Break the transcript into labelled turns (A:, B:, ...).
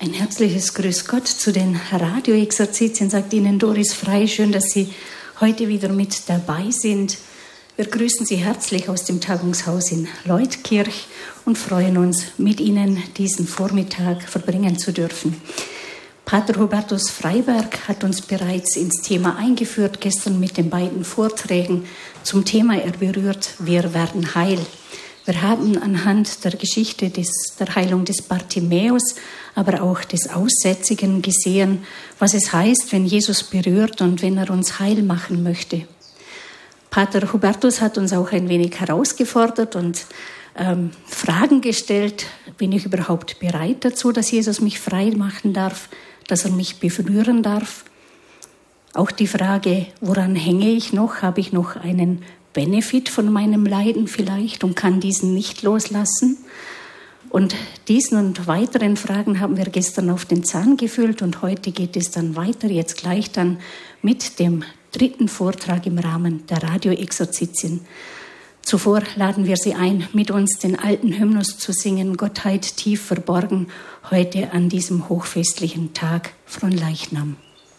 A: Ein herzliches Grüß Gott zu den Radioexerzitien, sagt Ihnen Doris Frei. Schön, dass Sie heute wieder mit dabei sind. Wir grüßen Sie herzlich aus dem Tagungshaus in Leutkirch und freuen uns, mit Ihnen diesen Vormittag verbringen zu dürfen. Pater Hubertus Freiberg hat uns bereits ins Thema eingeführt, gestern mit den beiden Vorträgen zum Thema Er berührt, wir werden heil. Wir haben anhand der Geschichte der Heilung des Bartimäus, aber auch des Aussätzigen gesehen, was es heißt, wenn Jesus berührt und wenn er uns heil machen möchte. Pater Hubertus hat uns auch ein wenig herausgefordert und Fragen gestellt. Bin ich überhaupt bereit dazu, dass Jesus mich frei machen darf, dass er mich berühren darf? Auch die Frage, woran hänge ich noch? Habe ich noch einen Benefit von meinem Leiden vielleicht und kann diesen nicht loslassen? Und diesen und weiteren Fragen haben wir gestern auf den Zahn gefühlt und heute geht es dann weiter, jetzt gleich dann mit dem dritten Vortrag im Rahmen der Radioexerzitien. Zuvor laden wir Sie ein, mit uns den alten Hymnus zu singen, Gottheit tief verborgen, heute an diesem hochfestlichen Tag von Leichnam.